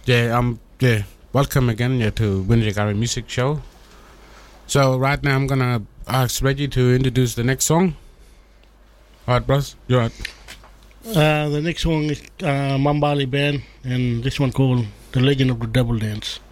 Yeah. Welcome again to Winjagari Music Show. So right now I'm gonna ask Reggie to introduce the next song. Alright, bros, you're right. The next song is Mambali Band, and this one called The Legend of the Double Dance.